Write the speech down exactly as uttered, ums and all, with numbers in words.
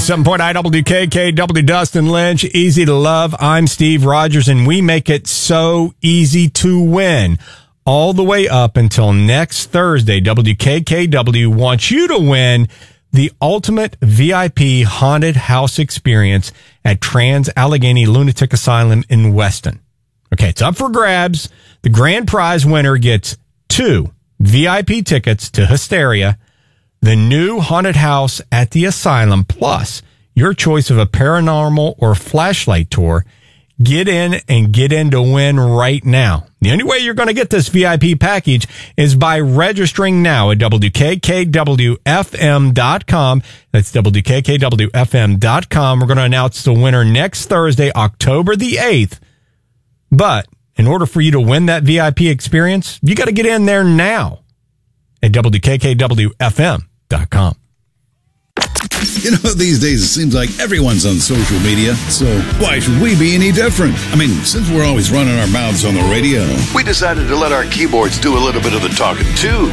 ninety-seven point nine W K K W, Dustin Lynch, easy to love. I'm Steve Rogers, and we make it so easy to win. All the way up until next Thursday, W K K W wants you to win the ultimate V I P haunted house experience at Trans-Allegheny Lunatic Asylum in Weston. Okay, it's up for grabs. The grand prize winner gets two V I P tickets to Hysteria, the new haunted house at the asylum, plus your choice of a paranormal or flashlight tour. Get in and get in to win right now. The only way you're going to get this V I P package is by registering now at W K K W F M dot com. That's W K K W F M dot com. We're going to announce the winner next Thursday, October the eighth. But in order for you to win that V I P experience, you got to get in there now at W K K W F M dot com. You know, these days it seems like everyone's on social media, so why should we be any different? I mean, since we're always running our mouths on the radio, we decided to let our keyboards do a little bit of the talking, too.